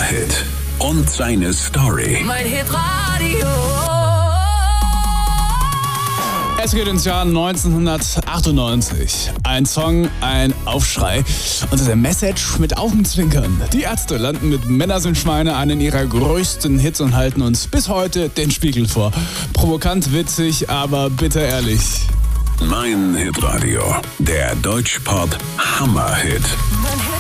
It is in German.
Hammerhit und seine Story. Mein Hitradio. Es geht ins Jahr 1998. Ein Song, ein Aufschrei und eine Message mit Augenzwinkern. Die Ärzte landen mit Männer sind Schweine einen ihrer größten Hits und halten uns bis heute den Spiegel vor. Provokant, witzig, aber bitter ehrlich. Mein Hitradio, der Deutschpop Hammerhit.